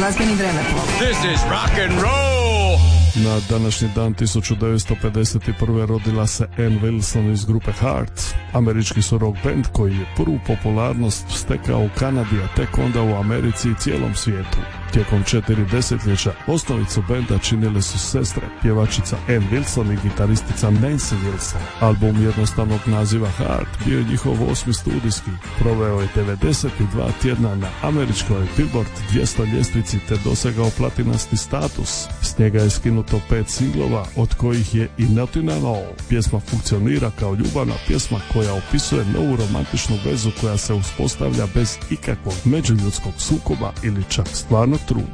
Glazbeni vremeplov. This is rock and roll. Na današnji dan 1951. rodila se Ann Wilson iz grupe Heart. Američki su rock band koji je prvu popularnost stekao u Kanadi, a tek onda u Americi i cijelom svijetu. Tijekom 4 desetljeća osnovicu benda činile su sestre, pjevačica Ann Wilson i gitaristica Nancy Wilson. Album jednostavnog naziva Heart bio je njihov 8. studijski. Proveo je 92 tjedna na američkoj Billboard 200 ljestvici te dosegao platinasti status. S njega je skinuto 5 singlova, od kojih je i Nothing at All. Pjesma funkcionira kao ljubavna pjesma koja opisuje novu romantičnu vezu koja se uspostavlja bez ikakvog međuljudskog sukoba ili čak stvarnog truda.